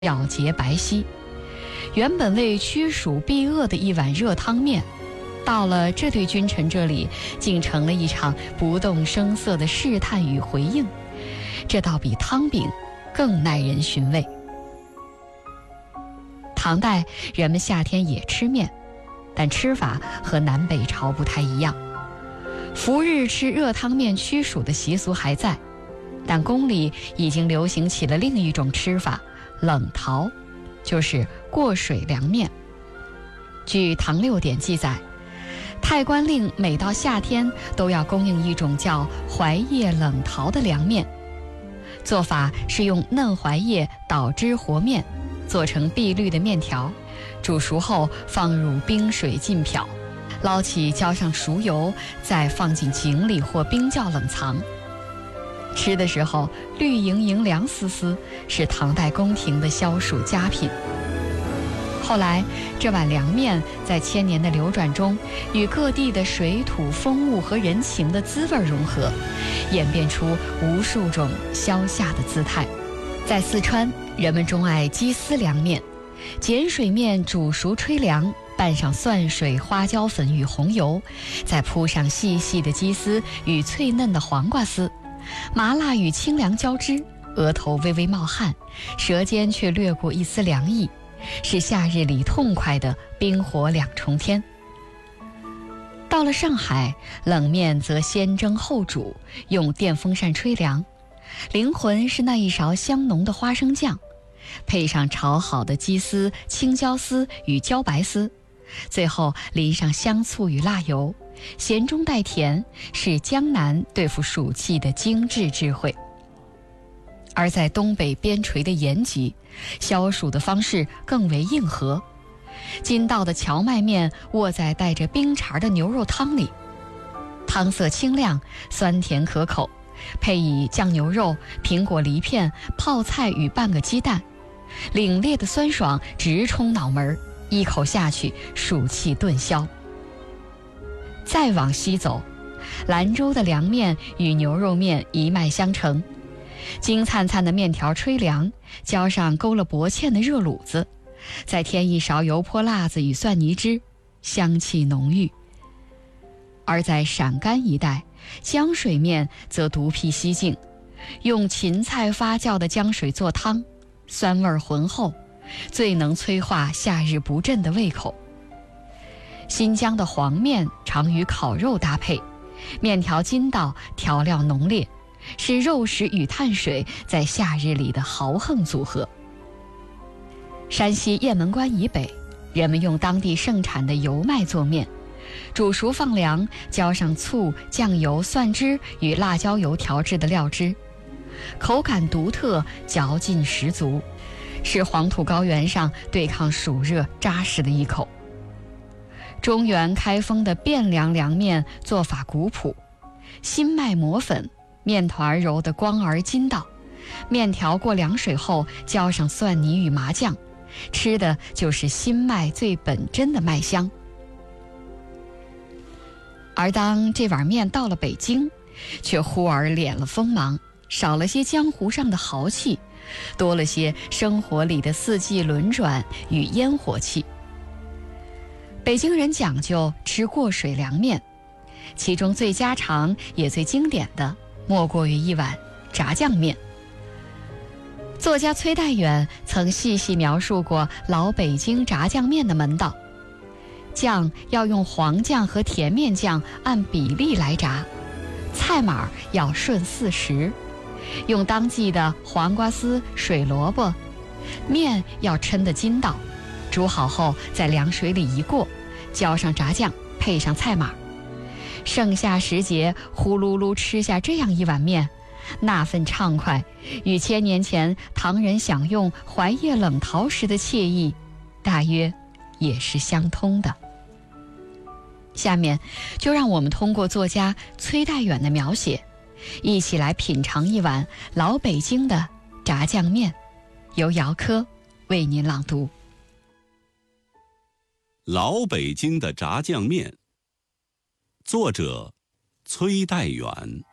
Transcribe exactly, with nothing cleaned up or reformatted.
皎洁白皙。原本为驱暑避恶的一碗热汤面，到了这对君臣这里，竟成了一场不动声色的试探与回应，这倒比汤饼更耐人寻味。唐代人们夏天也吃面，但吃法和南北朝不太一样。伏日吃热汤面驱暑的习俗还在，但宫里已经流行起了另一种吃法，冷淘，就是过水凉面。据唐六典记载，太官令每到夏天都要供应一种叫槐叶冷淘的凉面，做法是用嫩槐叶捣汁和面，做成碧绿的面条，煮熟后放入冰水浸漂，捞起浇上熟油，再放进井里或冰窖冷藏。吃的时候绿莹莹凉丝丝，是唐代宫廷的消暑佳品。后来这碗凉面在千年的流转中，与各地的水土风物和人情的滋味融合，演变出无数种消夏的姿态。在四川，人们钟爱鸡丝凉面，碱水面煮熟吹凉，拌上蒜水、花椒粉与红油，再铺上细细的鸡丝与脆嫩的黄瓜丝，麻辣与清凉交织，额头微微冒汗，舌尖却掠过一丝凉意，是夏日里痛快的冰火两重天。到了上海，冷面则先蒸后煮，用电风扇吹凉，灵魂是那一勺香浓的花生酱，配上炒好的鸡丝、青椒丝与茭白丝，最后淋上香醋与辣油，咸中带甜，是江南对付暑气的精致智慧。而在东北边陲的延吉，消暑的方式更为硬核，筋道的荞麦面卧在带着冰碴的牛肉汤里，汤色清亮，酸甜可口，配以酱牛肉、苹果梨片、泡菜与半个鸡蛋，凛冽的酸爽直冲脑门，一口下去，暑气顿消。再往西走，兰州的凉面与牛肉面一脉相承，金灿灿的面条吹凉，浇上勾了薄芡的热卤子，再添一勺油泼辣子与蒜泥汁，香气浓郁。而在陕甘一带，浆水面则独辟蹊径，用芹菜发酵的浆水做汤，酸味浑厚，最能催化夏日不振的胃口。新疆的黄面常与烤肉搭配，面条筋道，调料浓烈，是肉食与碳水在夏日里的豪横组合。山西雁门关以北，人们用当地盛产的油麦做面，煮熟放凉，浇上醋、酱油、蒜汁与辣椒油调制的料汁，口感独特，嚼劲十足，是黄土高原上对抗暑热扎实的一口。中原开封的汴梁凉面做法古朴，新麦磨粉，面团揉得光而筋道，面条过凉水后浇上蒜泥与麻酱，吃的就是新麦最本真的麦香。而当这碗面到了北京，却忽而敛了锋芒，少了些江湖上的豪气，多了些生活里的四季轮转与烟火气。北京人讲究吃过水凉面，其中最家常也最经典的莫过于一碗炸酱面。作家崔代远曾细细描述过老北京炸酱面的门道，酱要用黄酱和甜面酱按比例来炸，菜码要顺四时，用当季的黄瓜丝、水萝卜，面要抻得筋道，煮好后在凉水里一过，浇上炸酱，配上菜码。盛夏时节呼噜噜吃下这样一碗面，那份畅快与千年前唐人享用槐叶冷淘时的惬意大约也是相通的。下面就让我们通过作家崔代远的描写，一起来品尝一碗老北京的炸酱面，由姚科为您朗读。 老北京的炸酱面，作者崔代远。